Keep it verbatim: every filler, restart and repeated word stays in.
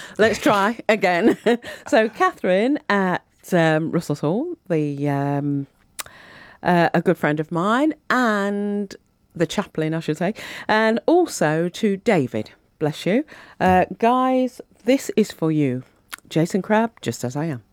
let's try again. So Catherine at um, Russell's Hall, the um, uh, a good friend of mine, and the chaplain, I should say, and also to David, bless you. Uh, guys, this is for you. Jason Crabb, Just As I Am.